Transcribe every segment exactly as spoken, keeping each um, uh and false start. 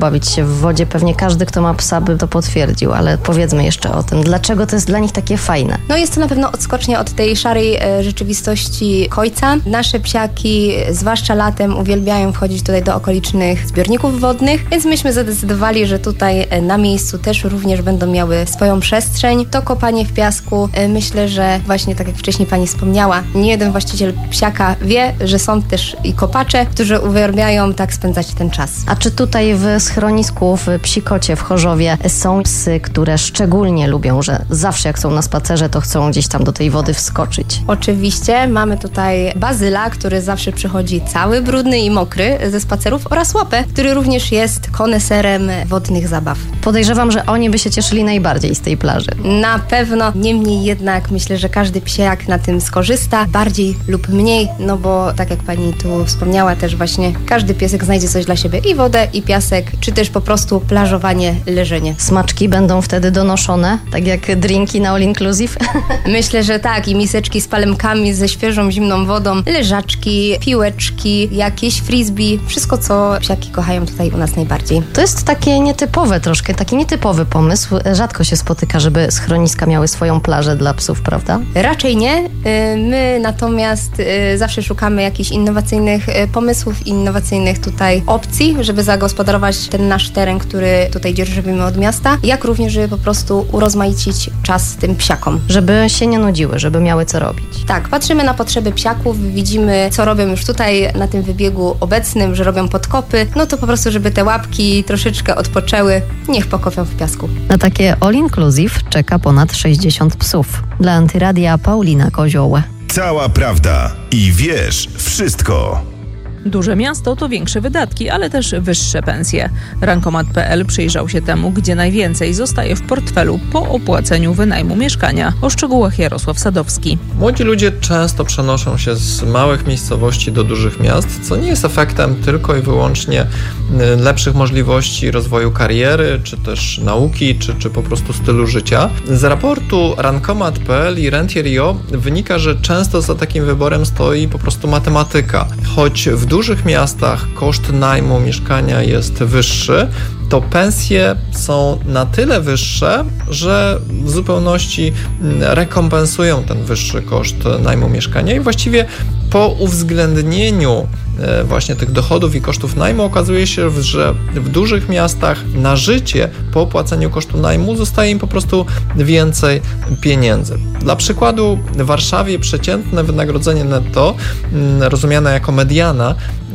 bawić się w wodzie. Pewnie każdy, kto ma psa, by to potwierdził, ale powiedzmy jeszcze o tym. Dlaczego to jest dla nich takie fajne? No jest to na pewno odskocznia od tej szarej e, rzeczywistości Kojca. Nasze psiaki, zwłaszcza latem, uwielbiają wchodzić tutaj do okolicznych zbiorników wodnych, więc myśmy zadecydowali, że tutaj e, na miejscu też również będą miały swoją przestrzeń. To kopanie w piasku, e, myślę, że właśnie tak jak wcześniej pani wspomniała, nie jeden właściciel psiaka wie, że są też i kopacze, którzy uwielbiają tak spędzać ten czas. A czy tutaj w schronisku w Psikocie w Chorzowie są psy, które szczególnie lubią, że zawsze jak są na spacerze, to chcą gdzieś tam do tej wody wskoczyć? Oczywiście. Mamy tutaj Bazyla, który zawsze przychodzi cały brudny i mokry ze spacerów, oraz Łapę, który również jest koneserem wodnych zabaw. Podejrzewam, że oni by się cieszyli najbardziej z tej plaży. Na pewno. Niemniej jednak myślę, że każdy psiak na tym skorzysta, bardziej lub mniej, no bo tak jak pani tu wspomniała też właśnie, każdy piesek znajdzie coś dla siebie, i wodę, i piasek, czy też po prostu plażowanie, leżenie. Smaczki będą wtedy donoszone, tak jak drinki na all inclusive? Myślę, że tak, i miseczki z palemkami, ze świeżą, zimną wodą, leżaczki, piłeczki, jakieś frisbee, wszystko, co psiaki kochają tutaj u nas najbardziej. To jest takie nietypowe troszkę, taki nietypowy pomysł. Rzadko się spotyka, żeby schroniska miały swoją plażę dla psów, prawda? Raczej nie. My natomiast zawsze szukamy jakichś innowacyjnych pomysłów, innowacyjnych tutaj opcji, żeby zagospodarować ten nasz teren, który tutaj dzierżymy od miasta, jak również, żeby po prostu urozmaicić czas tym psiakom. Żeby się nie nudziły, żeby miały co robić. Tak, patrzymy na potrzeby psiaków, widzimy, co robią już tutaj na tym wybiegu obecnym, że robią podkopy, no to po prostu, żeby te łapki troszeczkę odpoczęły, niech pokopią w piasku. Na takie all inclusive czeka ponad sześćdziesiąt psów. Dla Antyradia Paulina Kozioł. Cała prawda i wiesz wszystko. Duże miasto to większe wydatki, ale też wyższe pensje. Rankomat kropka pe el przyjrzał się temu, gdzie najwięcej zostaje w portfelu po opłaceniu wynajmu mieszkania. O szczegółach Jarosław Sadowski. Młodzi ludzie często przenoszą się z małych miejscowości do dużych miast, co nie jest efektem tylko i wyłącznie lepszych możliwości rozwoju kariery, czy też nauki, czy, czy po prostu stylu życia. Z raportu Rankomat kropka pe el i Rentier.io wynika, że często za takim wyborem stoi po prostu matematyka. Choć w dużych miastach koszt najmu mieszkania jest wyższy, to pensje są na tyle wyższe, że w zupełności rekompensują ten wyższy koszt najmu mieszkania i właściwie po uwzględnieniu właśnie tych dochodów i kosztów najmu okazuje się, że w dużych miastach na życie po opłaceniu kosztu najmu zostaje im po prostu więcej pieniędzy. Dla przykładu w Warszawie przeciętne wynagrodzenie netto, rozumiane jako mediana,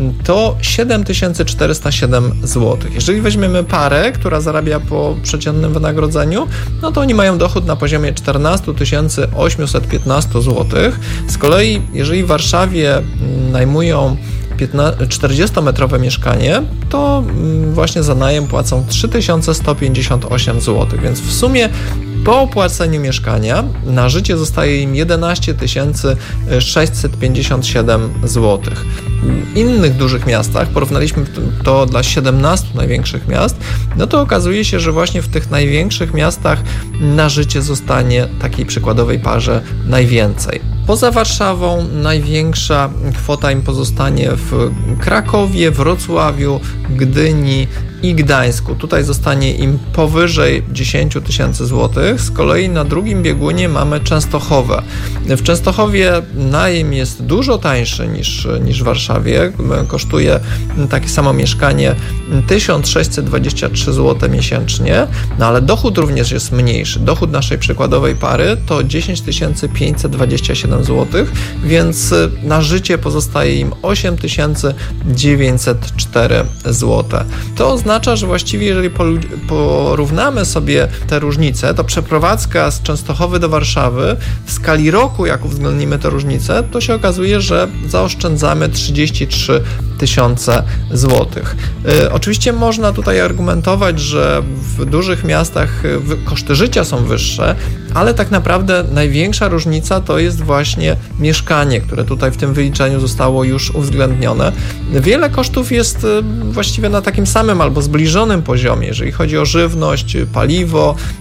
to siedem tysięcy czterysta siedem złotych. Jeżeli weźmiemy parę, która zarabia po przeciętnym wynagrodzeniu, no to oni mają dochód na poziomie czternaście tysięcy osiemset piętnaście złotych. Z kolei jeżeli w Warszawie najmują czterdziestometrowe mieszkanie, to właśnie za najem płacą trzy tysiące sto pięćdziesiąt osiem złotych, więc w sumie po opłaceniu mieszkania na życie zostaje im jedenaście tysięcy sześćset pięćdziesiąt siedem złotych. W innych dużych miastach, porównaliśmy to dla siedemnastu największych miast, no to okazuje się, że właśnie w tych największych miastach na życie zostanie takiej przykładowej parze najwięcej. Poza Warszawą największa kwota im pozostanie w Krakowie, Wrocławiu, Gdyni i Gdańsku. Tutaj zostanie im powyżej dziesięć tysięcy złotych. Z kolei na drugim biegunie mamy Częstochowę. W Częstochowie najem jest dużo tańszy niż, niż w Warszawie. Kosztuje takie samo mieszkanie tysiąc sześćset dwadzieścia trzy złote miesięcznie, no ale dochód również jest mniejszy. Dochód naszej przykładowej pary to dziesięć tysięcy pięćset dwadzieścia siedem złotych, więc na życie pozostaje im osiem tysięcy dziewięćset cztery złote. To oznacza, że właściwie jeżeli porównamy sobie te różnice, to przeprowadzka z Częstochowy do Warszawy w skali roku, jak uwzględnimy te różnice, to się okazuje, że zaoszczędzamy trzydzieści trzy tysiące złotych. Yy, oczywiście można tutaj argumentować, że w dużych miastach koszty życia są wyższe, ale tak naprawdę największa różnica to jest właśnie mieszkanie, które tutaj w tym wyliczeniu zostało już uwzględnione. Wiele kosztów jest właściwie na takim samym albo zbliżonym poziomie, jeżeli chodzi o żywność, paliwo,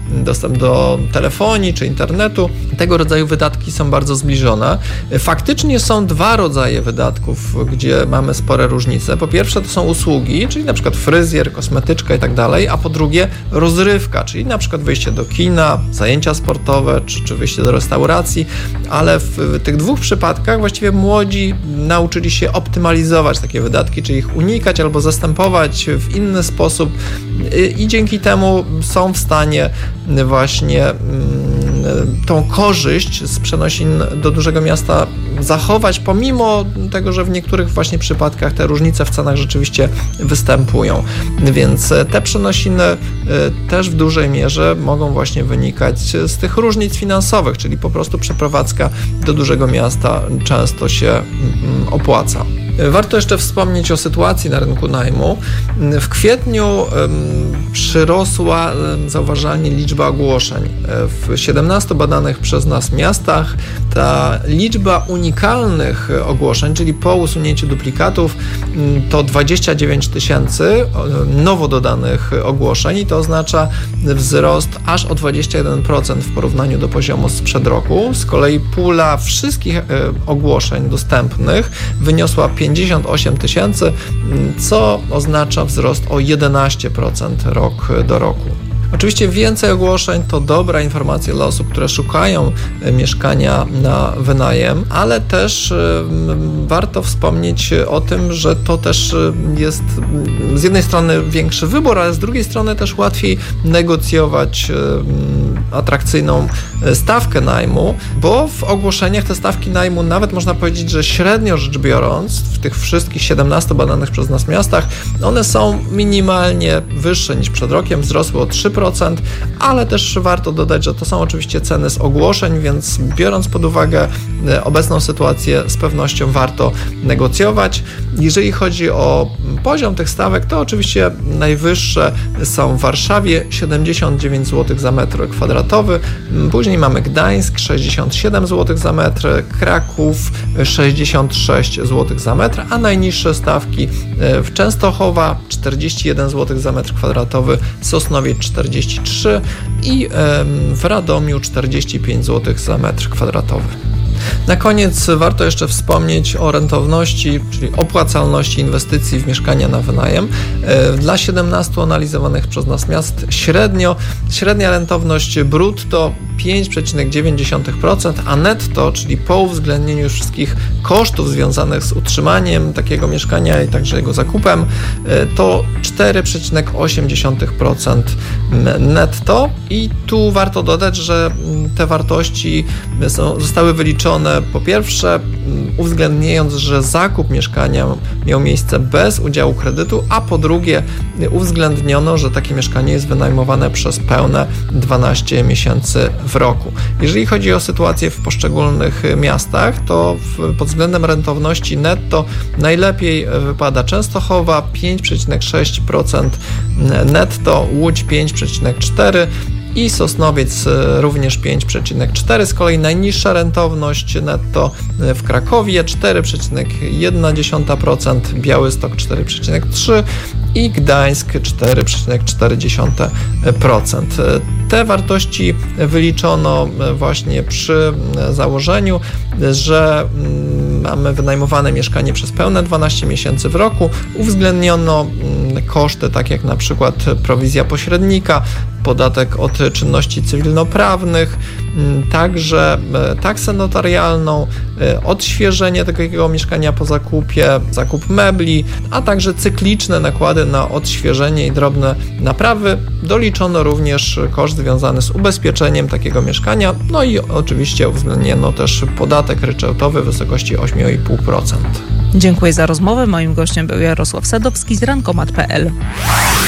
dostęp do telefonii czy internetu. Tego rodzaju wydatki są bardzo zbliżone. Faktycznie są dwa rodzaje wydatków, gdzie mamy spore różnice. Po pierwsze to są usługi, czyli na przykład fryzjer, kosmetyczka i tak dalej, a po drugie rozrywka, czyli na przykład wyjście do kina, zajęcia sportowe czy, czy wyjście do restauracji, ale w, w tych dwóch przypadkach właściwie młodzi nauczyli się optymalizować takie wydatki, czyli ich unikać albo zastępować w inny sposób i, i dzięki temu są w stanie właśnie tą korzyść z przenosin do dużego miasta zachować, pomimo tego, że w niektórych właśnie przypadkach te różnice w cenach rzeczywiście występują. Więc te przenosiny też w dużej mierze mogą właśnie wynikać z tych różnic finansowych, czyli po prostu przeprowadzka do dużego miasta często się opłaca. Warto jeszcze wspomnieć o sytuacji na rynku najmu. W kwietniu um, przyrosła um, zauważalnie liczba ogłoszeń. W siedemnastu badanych przez nas miastach ta liczba unikalnych ogłoszeń, czyli po usunięciu duplikatów, to dwadzieścia dziewięć tysięcy nowo dodanych ogłoszeń i to oznacza wzrost aż o dwadzieścia jeden procent w porównaniu do poziomu sprzed roku. Z kolei pula wszystkich ogłoszeń dostępnych wyniosła pięćdziesiąt osiem tysięcy, co oznacza wzrost o jedenaście procent rok do roku. Oczywiście więcej ogłoszeń to dobra informacja dla osób, które szukają mieszkania na wynajem, ale też warto wspomnieć o tym, że to też jest z jednej strony większy wybór, ale z drugiej strony też łatwiej negocjować atrakcyjną stawkę najmu, bo w ogłoszeniach te stawki najmu nawet można powiedzieć, że średnio rzecz biorąc w tych wszystkich siedemnastu badanych przez nas miastach one są minimalnie wyższe niż przed rokiem, wzrosły o trzy procent, ale też warto dodać, że to są oczywiście ceny z ogłoszeń, więc biorąc pod uwagę obecną sytuację z pewnością warto negocjować. Jeżeli chodzi o poziom tych stawek, to oczywiście najwyższe są w Warszawie siedemdziesiąt dziewięć złotych za metr kwadratowy, później mamy Gdańsk sześćdziesiąt siedem złotych za metr, Kraków sześćdziesiąt sześć złotych za metr, a najniższe stawki w Częstochowa czterdzieści jeden złotych za metr kwadratowy, Sosnowiec czterdzieści trzy i w Radomiu czterdzieści pięć złotych za metr kwadratowy. Na koniec warto jeszcze wspomnieć o rentowności, czyli opłacalności inwestycji w mieszkania na wynajem. Dla siedemnastu analizowanych przez nas miast średnio, średnia rentowność brutto pięć przecinek dziewięć procent, a netto, czyli po uwzględnieniu wszystkich kosztów związanych z utrzymaniem takiego mieszkania i także jego zakupem, to cztery przecinek osiem procent netto. I tu warto dodać, że te wartości są, zostały wyliczone po pierwsze uwzględniając, że zakup mieszkania miał miejsce bez udziału kredytu, a po drugie uwzględniono, że takie mieszkanie jest wynajmowane przez pełne dwanaście miesięcy w roku. Jeżeli chodzi o sytuację w poszczególnych miastach, to w, pod względem rentowności netto najlepiej wypada Częstochowa pięć przecinek sześć procent netto, Łódź pięć przecinek cztery procent i Sosnowiec również pięć przecinek cztery procent. Z kolei najniższa rentowność netto w Krakowie cztery przecinek jeden procent, Białystok cztery przecinek trzy procent i Gdańsk cztery przecinek cztery procent. Te wartości wyliczono właśnie przy założeniu, że mamy wynajmowane mieszkanie przez pełne dwanaście miesięcy w roku, uwzględniono koszty takie jak na przykład prowizja pośrednika, podatek od czynności cywilnoprawnych, także taksę notarialną, odświeżenie takiego mieszkania po zakupie, zakup mebli, a także cykliczne nakłady na odświeżenie i drobne naprawy. Doliczono również koszt związany z ubezpieczeniem takiego mieszkania, no i oczywiście uwzględniono też podatek ryczałtowy w wysokości osiem przecinek pięć procent. Dziękuję za rozmowę. Moim gościem był Jarosław Sadowski z rankomat kropka p l.